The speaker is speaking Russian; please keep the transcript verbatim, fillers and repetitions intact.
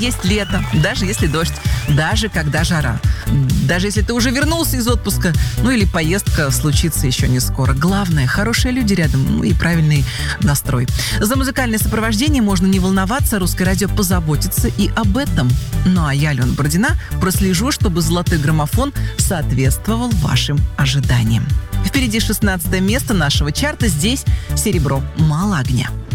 есть лето, даже если дождь, даже когда жара, даже если ты уже вернулся из отпуска, ну или поездка случится еще не скоро. Главное, хорошие люди рядом, ну и правильный настрой. За музыкальное сопровождение можно не волноваться, Русское радио позаботится и об этом. Ну а я, Алена Бородина, прослежу, чтобы золотой граммофон соответствовал вашим ожиданиям. Впереди шестнадцатое место нашего чарта, здесь серебро, мало огня.